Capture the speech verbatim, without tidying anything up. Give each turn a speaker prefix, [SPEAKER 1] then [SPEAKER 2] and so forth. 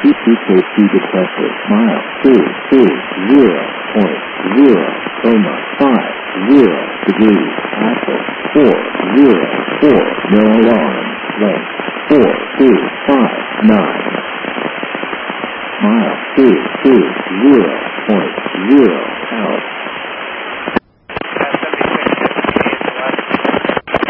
[SPEAKER 1] equals to detected. Mile two two zero point zero comma five zero degrees. Axle four zero four no alarm. Length four two five nine. Mile two two zero